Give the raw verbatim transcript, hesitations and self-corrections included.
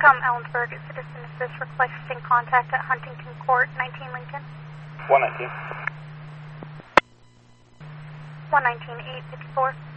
TRANSCOM Ellensburg, Citizen Assist requesting contact at Huntington Court, nineteen Lincoln. one nineteen. one nineteen, eight fifty-four.